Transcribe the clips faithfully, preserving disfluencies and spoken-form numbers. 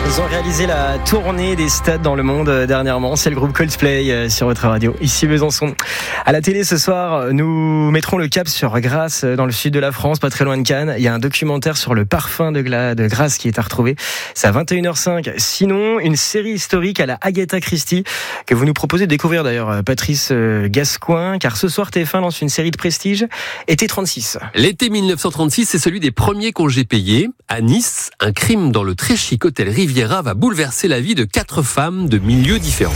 Ils ont réalisé la tournée des stades dans le monde dernièrement. C'est le groupe Coldplay sur votre radio. Ici Besançon. À la télé ce soir, nous mettrons le cap sur Grasse dans le sud de la France, pas très loin de Cannes. Il y a un documentaire sur le parfum de, Gla- de Grasse qui est à retrouver. C'est à vingt et une heures cinq. Sinon, une série historique à la Agatha Christie que vous nous proposez de découvrir d'ailleurs, Patrice Gascoin, car ce soir T F un lance une série de prestige, Été trente-six. L'été dix-neuf cent trente-six, c'est celui des premiers congés payés. À Nice, un crime dans le très chic hôtel Riviera va bouleverser la vie de quatre femmes de milieux différents.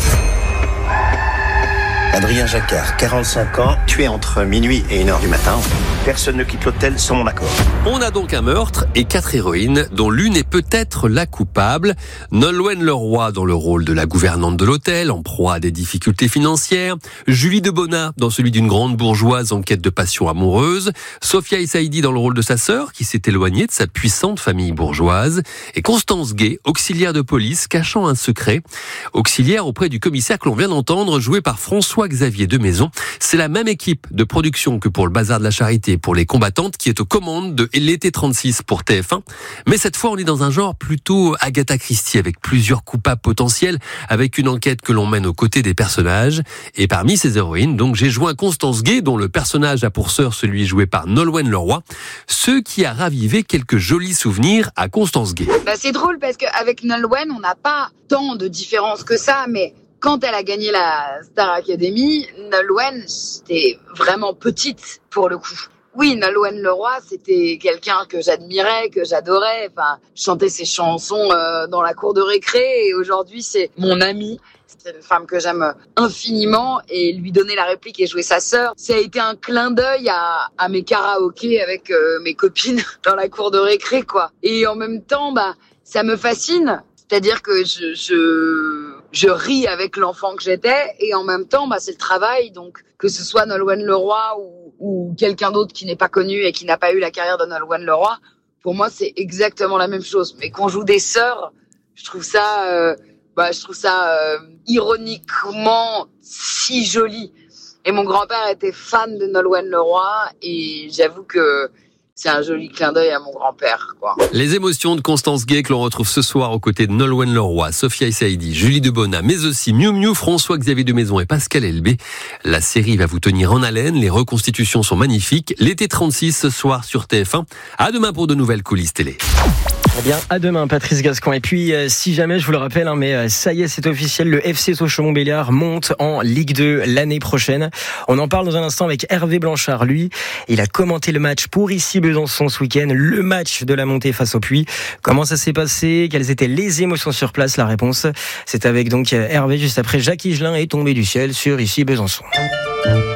Adrien Jacquard, quarante-cinq ans, tué entre minuit et une heure du matin. Personne ne quitte l'hôtel sans mon accord. On a donc un meurtre et quatre héroïnes, dont l'une est peut-être la coupable. Nolwenn Leroy dans le rôle de la gouvernante de l'hôtel, en proie à des difficultés financières. Julie Debona dans celui d'une grande bourgeoise en quête de passion amoureuse. Sophia Essaidi dans le rôle de sa sœur, qui s'est éloignée de sa puissante famille bourgeoise. Et Constance Gay, auxiliaire de police, cachant un secret. Auxiliaire auprès du commissaire que l'on vient d'entendre, joué par François-Xavier Demaison. C'est la même équipe de production que pour le Bazar de la Charité, pour les combattantes, qui est aux commandes de l'été trente-six pour T F un. Mais cette fois, on est dans un genre plutôt Agatha Christie, avec plusieurs coupables potentiels, avec une enquête que l'on mène aux côtés des personnages. Et parmi ces héroïnes, donc, j'ai joint Constance Gay, dont le personnage a pour sœur celui joué par Nolwenn Leroy, ce qui a ravivé quelques jolis souvenirs à Constance Gay. Bah, c'est drôle parce qu'avec Nolwenn, on n'a pas tant de différence que ça, mais quand elle a gagné la Star Academy, Nolwenn, c'était vraiment petite pour le coup. Oui, Nolwenn Leroy, c'était quelqu'un que j'admirais, que j'adorais. Enfin, je chantais ses chansons euh, dans la cour de récré et aujourd'hui, c'est mon amie. C'est une femme que j'aime infiniment et lui donner la réplique et jouer sa sœur, ça a été un clin d'œil à, à mes karaokés avec euh, mes copines dans la cour de récré, quoi. Et en même temps, bah, ça me fascine. C'est-à-dire que je, je, je ris avec l'enfant que j'étais et en même temps, bah, c'est le travail. Donc, que ce soit Nolwenn Leroy ou, ou quelqu'un d'autre qui n'est pas connu et qui n'a pas eu la carrière de Nolwenn Leroy, pour moi, c'est exactement la même chose. Mais qu'on joue des sœurs, je trouve ça, euh, bah, je trouve ça euh, ironiquement si joli. Et mon grand-père était fan de Nolwenn Leroy et j'avoue que c'est un joli clin d'œil à mon grand-père, quoi. Les émotions de Constance Gay que l'on retrouve ce soir aux côtés de Nolwenn Leroy, Sophia Essaidi, Julie Debona, mais aussi Miu Miu, François-Xavier Demaison et Pascal Elbé. La série va vous tenir en haleine, les reconstitutions sont magnifiques. L'été trente-six ce soir sur T F un. À demain pour de nouvelles coulisses télé. Eh bien, à demain, Patrice Gascoin. Et puis, euh, si jamais, je vous le rappelle, hein, mais euh, ça y est, c'est officiel, le F C Sochaux-Montbéliard monte en Ligue deux l'année prochaine. On en parle dans un instant avec Hervé Blanchard. Lui, il a commenté le match pour ici Besançon ce week-end, le match de la montée face au Puy. Comment ça s'est passé? Quelles étaient les émotions sur place? La réponse, c'est avec donc Hervé juste après Jacques Higelin est tombé du ciel sur ici Besançon.